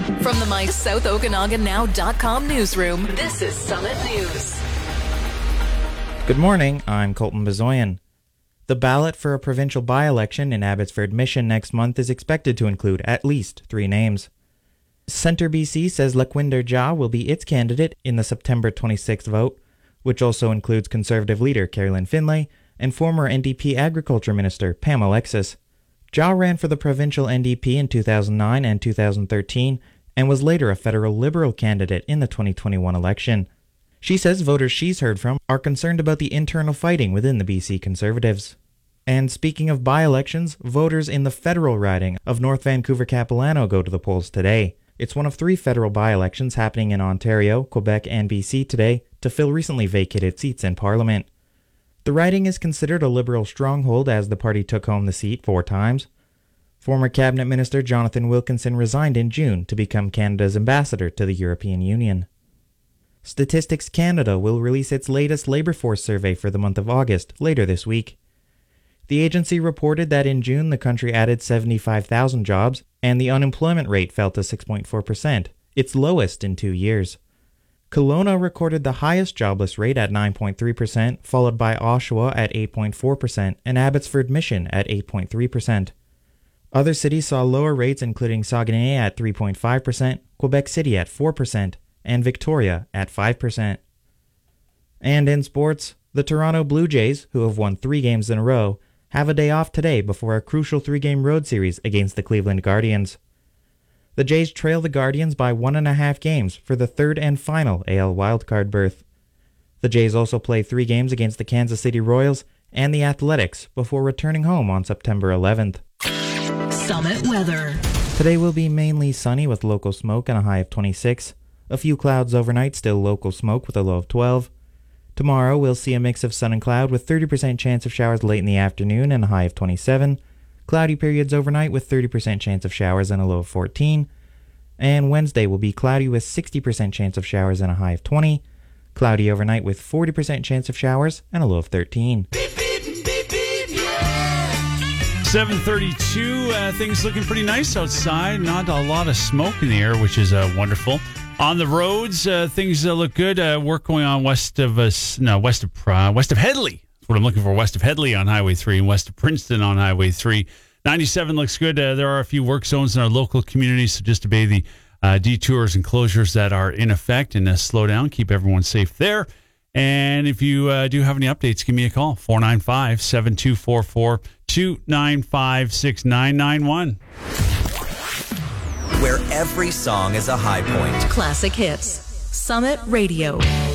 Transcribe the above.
From the MySouthOkanaganNow.com newsroom, this is Summit News. Good morning, I'm Colton Bezoyan. The ballot for a provincial by-election in Abbotsford Mission next month is expected to include at least 3 names. Centre BC says Laquinder Jha will be its candidate in the September 26th vote, which also includes Conservative leader Carolyn Finlay and former NDP Agriculture Minister Pam Alexis. Jha ran for the provincial NDP in 2009 and 2013 and was later a federal Liberal candidate in the 2021 election. She says voters she's heard from are concerned about the internal fighting within the BC Conservatives. And speaking of by-elections, voters in the federal riding of North Vancouver-Capilano go to the polls today. It's one of 3 federal by-elections happening in Ontario, Quebec, and BC today to fill recently vacated seats in Parliament. The riding is considered a Liberal stronghold as the party took home the seat 4 times. Former Cabinet Minister Jonathan Wilkinson resigned in June to become Canada's ambassador to the European Union. Statistics Canada will release its latest labour force survey for the month of August later this week. The agency reported that in June the country added 75,000 jobs and the unemployment rate fell to 6.4%, its lowest in 2 years. Kelowna recorded the highest jobless rate at 9.3%, followed by Oshawa at 8.4% and Abbotsford Mission at 8.3%. Other cities saw lower rates including Saguenay at 3.5%, Quebec City at 4%, and Victoria at 5%. And in sports, the Toronto Blue Jays, who have won 3 games in a row, have a day off today before a crucial 3-game road series against the Cleveland Guardians. The Jays trail the Guardians by 1.5 games for the 3rd and final AL wildcard berth. The Jays also play 3 games against the Kansas City Royals and the Athletics before returning home on September 11th. Summit weather. Today will be mainly sunny with local smoke and a high of 26. A few clouds overnight, still local smoke with a low of 12. Tomorrow we'll see a mix of sun and cloud with 30% chance of showers late in the afternoon and a high of 27. Cloudy periods overnight with 30% chance of showers and a low of 14. And Wednesday will be cloudy with 60% chance of showers and a high of 20. Cloudy overnight with 40% chance of showers and a low of 13. 7:32, things looking pretty nice outside. Not a lot of smoke in the air, which is wonderful. On the roads, things look good. Work going on west of Headley. That's what I'm looking for. West of Headley on Highway 3 and west of Princeton on Highway 3. 97 looks good. There are a few work zones in our local community, so just obey the detours and closures that are in effect and slow down. Keep everyone safe there. And if you do have any updates, give me a call. 495-7244, 295-6991. Where every song is a high point. Classic hits. Summit Radio.